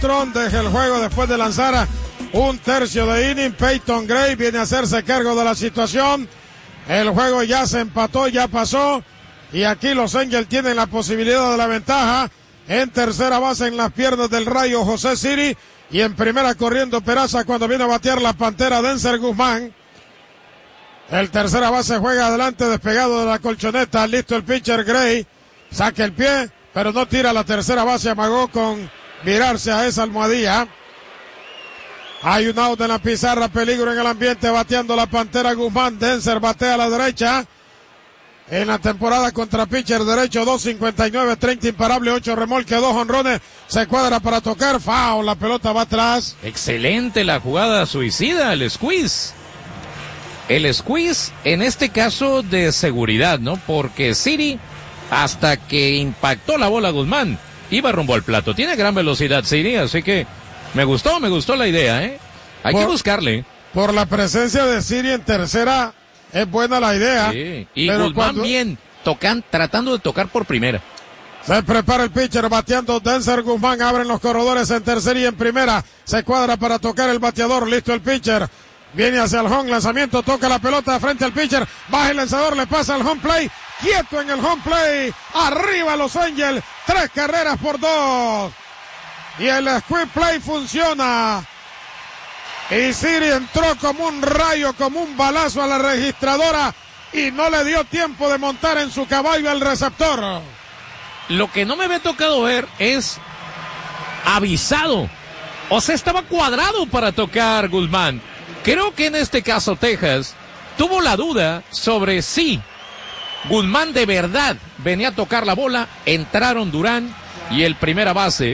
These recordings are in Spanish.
Deja el juego después de lanzar un tercio de inning. Peyton Gray viene a hacerse cargo de la situación. El juego ya se empató, ya pasó. Y aquí los Angels tienen la posibilidad de la ventaja. En tercera base en las piernas del Rayo José Siri. Y en primera corriendo Peraza cuando viene a batear la Pantera Denzer Guzmán. El tercera base juega adelante despegado de la colchoneta. Listo el pitcher Gray. Saca el pie, pero no tira la tercera base. Amagó con virarse a esa almohadilla. Hay un out en la pizarra, peligro en el ambiente, bateando la Pantera Guzmán. Denzer batea a la derecha. En la temporada contra pitcher derecho, 2.59, 30 imparable, 8 remolques, 2 honrones. Se cuadra para tocar, foul, la pelota va atrás. Excelente la jugada suicida, el squeeze. El squeeze, en este caso de seguridad, ¿no? Porque Siri, hasta que impactó la bola Guzmán, iba rumbo al plato. Tiene gran velocidad Siri, así que me gustó la idea, ¿eh? Hay que buscarle. Por la presencia de Siri en tercera, es buena la idea. Sí. Y Guzmán bien, tratando de tocar por primera. Se prepara el pitcher bateando Denzer Guzmán, abren los corredores en tercera y en primera. Se cuadra para tocar el bateador, listo el pitcher. Viene hacia el home, lanzamiento, toca la pelota frente al pitcher, baja el lanzador, le pasa al home play, quieto en el home play, arriba Los Angels, 3 carreras por 2. Y el squib play funciona. Y Siri entró como un rayo, como un balazo a la registradora y no le dio tiempo de montar en su caballo al receptor. Lo que no me había tocado ver es avisado. O sea, estaba cuadrado para tocar Guzmán. Creo que en este caso Texas tuvo la duda sobre si Guzmán de verdad venía a tocar la bola. Entraron Durán y el primera base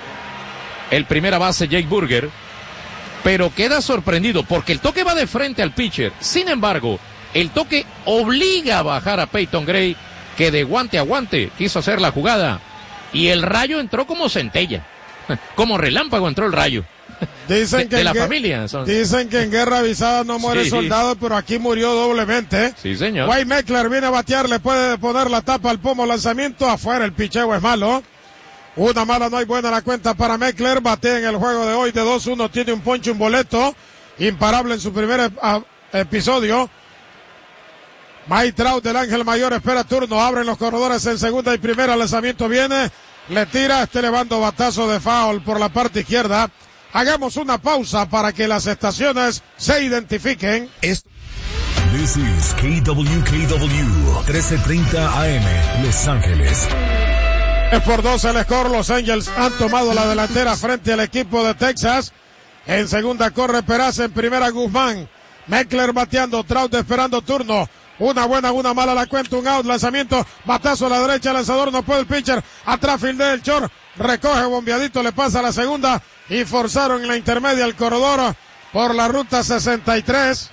Jake Burger, pero queda sorprendido porque el toque va de frente al pitcher. Sin embargo, el toque obliga a bajar a Peyton Gray, que de guante a guante quiso hacer la jugada, y el Rayo entró como centella, como relámpago entró el Rayo. Dicen que de la familia. Dicen que en guerra avisada no muere soldado, pero aquí murió doblemente. Sí, señor. Wade Meckler viene a batear, le puede poner la tapa al pomo, lanzamiento afuera, el picheo es malo. Una mala, no hay buena la cuenta para Meckler. Batea en el juego de hoy de 2-1, tiene un ponche, un boleto. Imparable en su primer episodio. Mike Trout del Ángel Mayor espera turno. Abren los corredores en segunda y primera. Lanzamiento viene. Le tira, elevando batazo de foul por la parte izquierda. Hagamos una pausa para que las estaciones se identifiquen. This is KWKW 1330 AM Los Ángeles. Es por 2 el score. Los Angels han tomado la delantera frente al equipo de Texas. En segunda corre Peraza, en primera Guzmán. Meckler bateando, Trout esperando turno. Una buena, una mala la cuenta, un out, lanzamiento, batazo a la derecha, lanzador, no puede el pitcher. Atrás fildea el short, recoge bombeadito, le pasa a la segunda y forzaron en la intermedia el corredor por la ruta 63.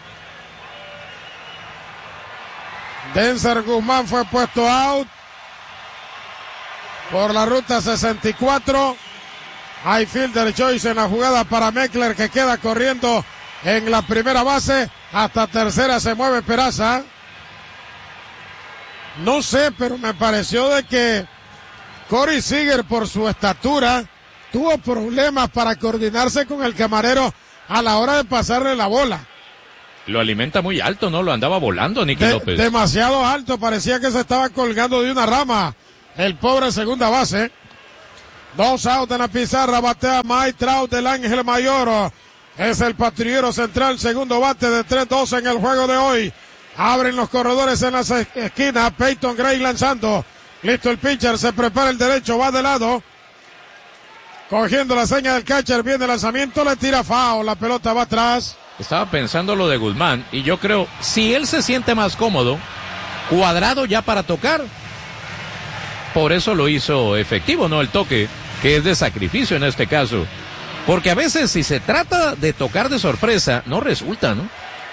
Denzer Guzmán fue puesto out por la ruta 64. Hay fielder choice en la jugada para Meckler, que queda corriendo en la primera base. Hasta tercera se mueve Peraza. No sé, pero me pareció de que Corey Seager, por su estatura, tuvo problemas para coordinarse con el camarero a la hora de pasarle la bola. Lo alimenta muy alto, ¿no? Lo andaba volando Nicky López. Demasiado alto, parecía que se estaba colgando de una rama. El pobre segunda base. 2 out en la pizarra, batea Mike Trout del Ángel Mayor. Es el patrullero central, segundo bate de 3-2 en el juego de hoy. Abren los corredores en las esquinas, Peyton Gray lanzando. Listo el pitcher, se prepara el derecho, va de lado. Cogiendo la seña del catcher, viene el lanzamiento, le tira foul, la pelota va atrás. Estaba pensando lo de Guzmán, y yo creo, si él se siente más cómodo, cuadrado ya para tocar, por eso lo hizo efectivo, ¿no? El toque, que es de sacrificio en este caso. Porque a veces si se trata de tocar de sorpresa, no resulta, ¿no?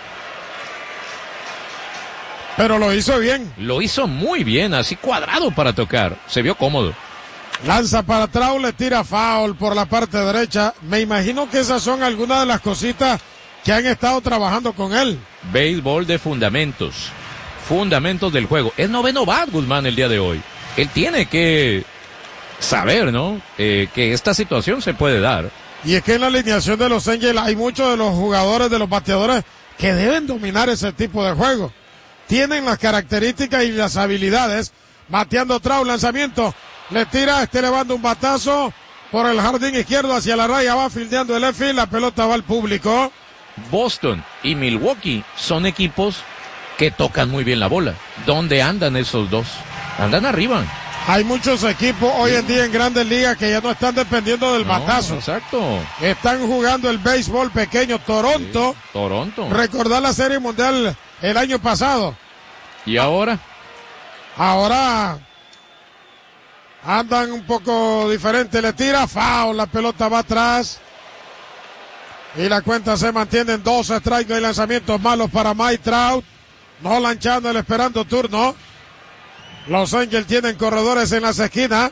Pero lo hizo bien. Lo hizo muy bien, así cuadrado para tocar. Se vio cómodo. Lanza para Trout, le tira foul por la parte derecha. Me imagino que esas son algunas de las cositas que han estado trabajando con él. Béisbol de fundamentos. Fundamentos del juego. Es noveno bat Guzmán el día de hoy. Él tiene que saber, ¿no? Que esta situación se puede dar. Y es que en la alineación de los Angels hay muchos de los jugadores, de los bateadores, que deben dominar ese tipo de juego. Tienen las características y las habilidades. Bateando Trout, lanzamiento, le tira, elevando un batazo por el jardín izquierdo hacia la raya, va fildeando el left field, la pelota va al público. Boston y Milwaukee son equipos que tocan muy bien la bola. ¿Dónde andan esos dos? Andan arriba. Hay muchos equipos hoy en día en Grandes Ligas que ya no están dependiendo del batazo. Exacto. Están jugando el béisbol pequeño. Toronto. Sí, Toronto. Recordar la Serie Mundial el año pasado. ¿Y ahora? Ahora andan un poco diferente. Le tira, foul, la pelota va atrás. Y la cuenta se mantiene en 2 strikes. No hay lanzamientos malos para Mike Trout. Nolan Chandler esperando turno. Los Angels tienen corredores en las esquinas.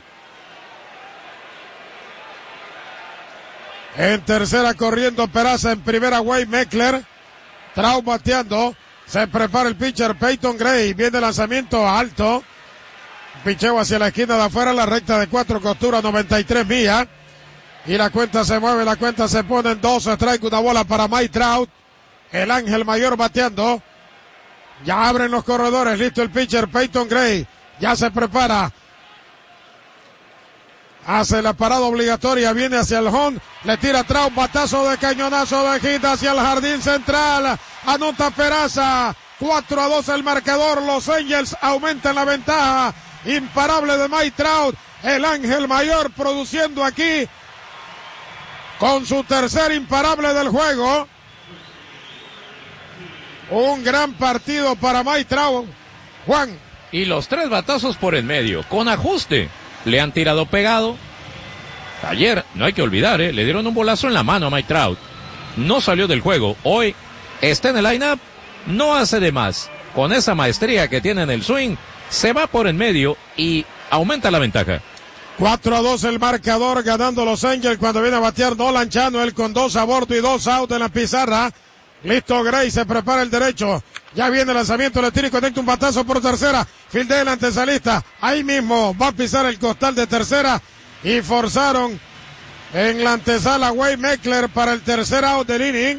En tercera corriendo Peraza, en primera Wade Meckler. Trout bateando. Se prepara el pitcher Peyton Gray. Viene el lanzamiento alto. Picheo hacia la esquina de afuera, la recta de 4 costuras, 93 millas. Y la cuenta se mueve, la cuenta se pone en 2 strikes, una bola para Mike Trout. El ángel mayor bateando. Ya abren los corredores, listo el pitcher Peyton Gray. Ya se prepara. Hace la parada obligatoria, viene hacia el home, le tira Trout, batazo de cañonazo de hit hacia el jardín central. Anota Peraza. 4-2 el marcador. Los Angels aumentan la ventaja. Imparable de Mike Trout. El ángel mayor produciendo aquí con su tercer imparable del juego. Un gran partido para Mike Trout. Juan. Y los 3 batazos por en medio, con ajuste. Le han tirado pegado. Ayer, no hay que olvidar, le dieron un bolazo en la mano a Mike Trout. No salió del juego. Hoy está en el line-up. No hace de más. Con esa maestría que tiene en el swing, se va por en medio y aumenta la ventaja. 4-2 el marcador, ganando los Angels cuando viene a batear Nolan Chandler con 2 a bordo y 2 out en la pizarra. Listo Gray, se prepara el derecho. Ya viene el lanzamiento, le tira y conecta un batazo por tercera. Fildea el antesalista. Ahí mismo va a pisar el costal de tercera. Y forzaron en la antesala Wade Meckler para el tercer out del inning.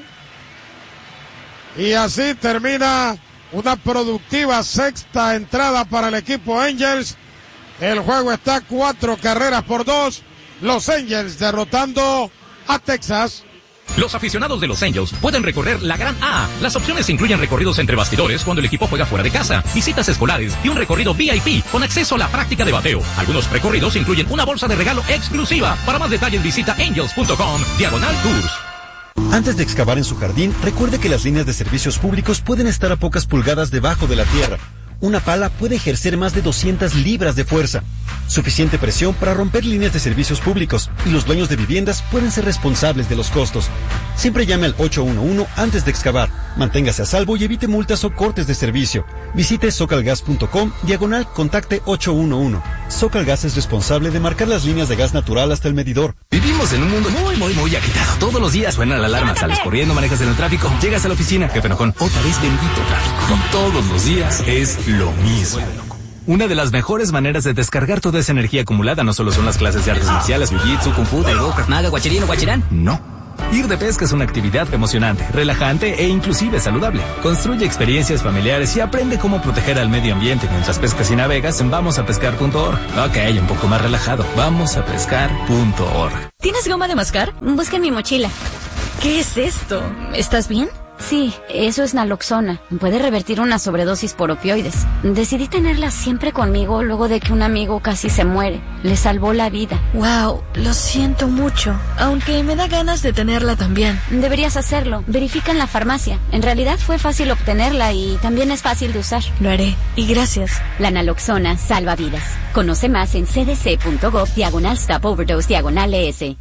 Y así termina una productiva sexta entrada para el equipo Angels. El juego está 4 carreras por 2. Los Angels derrotando a Texas. Los aficionados de los Angels pueden recorrer la Gran A. Las opciones incluyen recorridos entre bastidores cuando el equipo juega fuera de casa, visitas escolares y un recorrido VIP con acceso a la práctica de bateo. Algunos recorridos incluyen una bolsa de regalo exclusiva. Para más detalles visita angels.com/tours. Antes de excavar en su jardín, recuerde que las líneas de servicios públicos pueden estar a pocas pulgadas debajo de la tierra. Una pala puede ejercer más de 200 libras de fuerza, suficiente presión para romper líneas de servicios públicos, y los dueños de viviendas pueden ser responsables de los costos. Siempre llame al 811 antes de excavar. Manténgase a salvo y evite multas o cortes de servicio. Visite socalgas.com/contacte 811. Socalgas es responsable de marcar las líneas de gas natural hasta el medidor. Vivimos en un mundo muy agitado. Todos los días suena la alarma, sales corriendo, manejas en el tráfico, llegas a la oficina, jefe enojón, otra vez bendito tráfico. Todos los días es lo mismo. Una de las mejores maneras de descargar toda esa energía acumulada no solo son las clases de artes marciales, jiu-jitsu, kung fu, taekwondo, krav maga, guachirino, guachirán. No. Ir de pesca es una actividad emocionante, relajante e inclusive saludable. Construye experiencias familiares y aprende cómo proteger al medio ambiente mientras pescas y navegas en vamosapescar.org. Ok, un poco más relajado. Vamosapescar.org. ¿Tienes goma de mascar? Busca en mi mochila. ¿Qué es esto? ¿Estás bien? Sí, eso es naloxona. Puede revertir una sobredosis por opioides. Decidí tenerla siempre conmigo luego de que un amigo casi se muere. Le salvó la vida. Wow, lo siento mucho. Aunque me da ganas de tenerla también. Deberías hacerlo. Verifica en la farmacia. En realidad fue fácil obtenerla y también es fácil de usar. Lo haré. Y gracias. La naloxona salva vidas. Conoce más en cdc.gov/stop overdose/ES.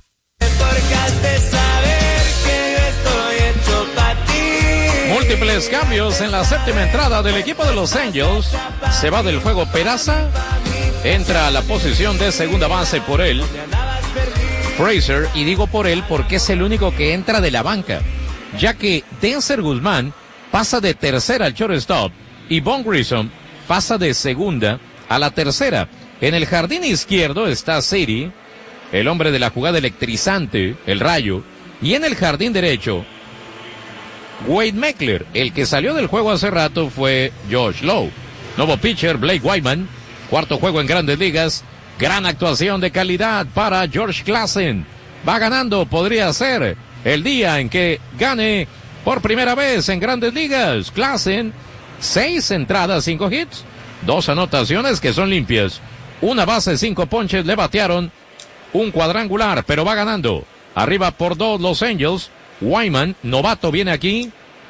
Múltiples cambios en la séptima entrada del equipo de los Angels. Se va del juego Peraza. Entra a la posición de segunda base por él Frazier, y digo por él porque es el único que entra de la banca, ya que Denzer Guzmán pasa de tercera al shortstop y Von Grissom pasa de segunda a la tercera. En el jardín izquierdo está City, el hombre de la jugada electrizante, el Rayo. Y en el jardín derecho, Wade Meckler. El que salió del juego hace rato fue Josh Lowe. Nuevo pitcher, Blake Wyman. Cuarto juego en Grandes Ligas. Gran actuación de calidad para George Classen. Va ganando, podría ser el día en que gane por primera vez en Grandes Ligas. Classen, 6 entradas, 5 hits, 2 anotaciones que son limpias. Una base, 5 ponches, le batearon un cuadrangular, pero va ganando. Arriba por 2 Los Angels. Wyman, novato, viene aquí.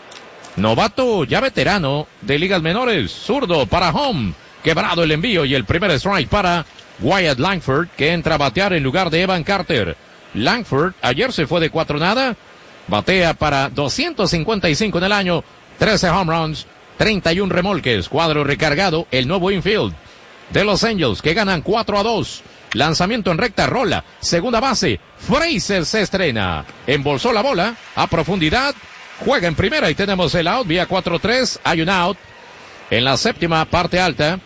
Novato ya veterano de ligas menores. Zurdo para home. Quebrado el envío y el primer strike para Wyatt Langford, que entra a batear en lugar de Evan Carter. Langford ayer se fue de 4-0. Batea para 255 en el año. 13 home runs, 31 remolques. Cuadro recargado, el nuevo infield de Los Angels, que ganan 4-2. Lanzamiento en recta, rola, segunda base. Frazier se estrena. Embolsó la bola a profundidad. Juega en primera y tenemos el out vía 4-3. Hay un out en la séptima parte alta.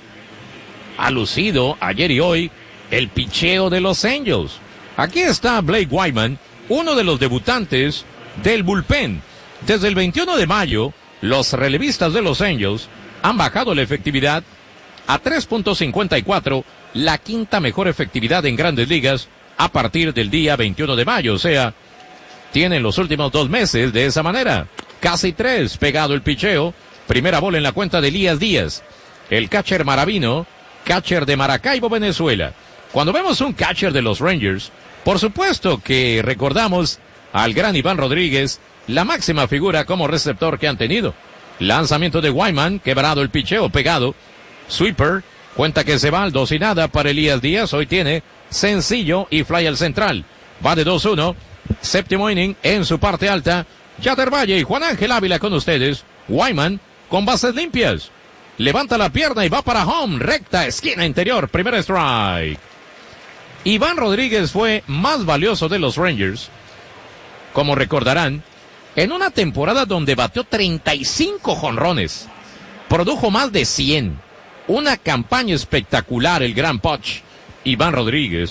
Ha lucido ayer y hoy el picheo de Los Angels. Aquí está Blake Wyman, uno de los debutantes del bullpen. Desde el 21 de mayo, los relevistas de Los Angels han bajado la efectividad a 3.54, la quinta mejor efectividad en Grandes Ligas a partir del día 21 de mayo. O sea, tienen los últimos 2 meses de esa manera. Casi 3, pegado el picheo. Primera bola en la cuenta de Elías Díaz, el catcher maravino, catcher de Maracaibo, Venezuela. Cuando vemos un catcher de los Rangers, por supuesto que recordamos al gran Iván Rodríguez, la máxima figura como receptor que han tenido. Lanzamiento de Wyman, quebrado el picheo, pegado. Sweeper, cuenta que se va al 2-0 para Elías Díaz. Hoy tiene sencillo y fly al central. Va de 2-1. Séptimo inning en su parte alta. Yater Valle y Juan Ángel Ávila con ustedes. Wyman con bases limpias. Levanta la pierna y va para home. Recta, esquina interior. Primer strike. Iván Rodríguez fue más valioso de los Rangers, como recordarán, en una temporada donde bateó 35 jonrones. Produjo más de 100. Una campaña espectacular, el gran Poch. Iván Rodríguez,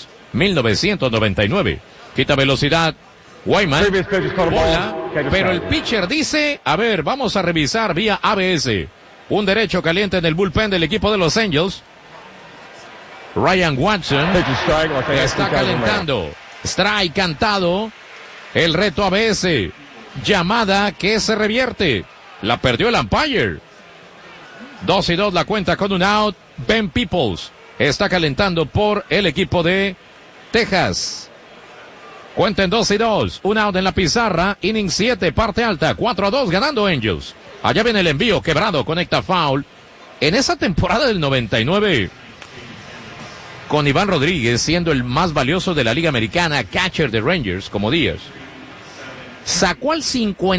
1999. Quita velocidad. Wyman, bola, pero el pitcher dice, a ver, vamos a revisar vía ABS. Un derecho caliente en el bullpen del equipo de Los Angels. Ryan Watson está calentando. Strike cantado. El reto ABS. Llamada que se revierte. La perdió el umpire. 2-2 la cuenta con un out. Ben Peoples está calentando por el equipo de Texas. Cuenta en 2-2. Un out en la pizarra. Inning 7, parte alta. 4-2 ganando Angels. Allá viene el envío. Quebrado, conecta foul. En esa temporada del 99, con Iván Rodríguez siendo el más valioso de la Liga Americana, catcher de Rangers, como Díaz, sacó al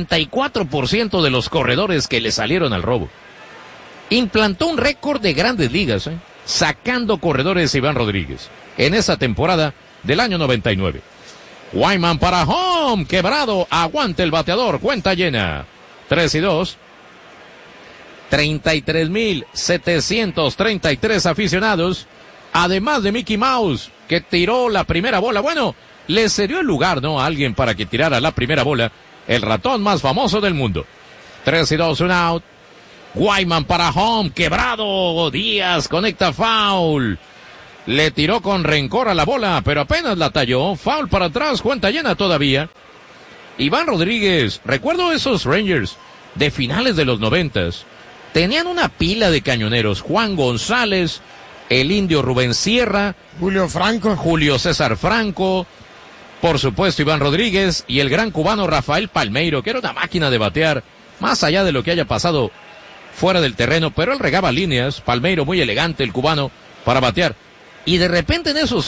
54% de los corredores que le salieron al robo. Implantó un récord de Grandes Ligas, sacando corredores Iván Rodríguez, en esa temporada del año 99. Wyman para home, quebrado, aguanta el bateador, cuenta llena. 3-2. 33,733 aficionados, además de Mickey Mouse, que tiró la primera bola. Bueno, le cedió el lugar, ¿no?, a alguien para que tirara la primera bola, el ratón más famoso del mundo. 3-2, un out. Wyman para home, quebrado, Díaz conecta foul. Le tiró con rencor a la bola, pero apenas la talló. Foul para atrás, cuenta llena todavía. Iván Rodríguez, recuerdo esos Rangers de finales de los 90s. Tenían una pila de cañoneros. Juan González, el indio Rubén Sierra, Julio Franco, Julio César Franco, por supuesto Iván Rodríguez y el gran cubano Rafael Palmeiro, que era una máquina de batear, más allá de lo que haya pasado fuera del terreno, pero él regaba líneas. Palmeiro muy elegante, el cubano, para batear. Y de repente en esos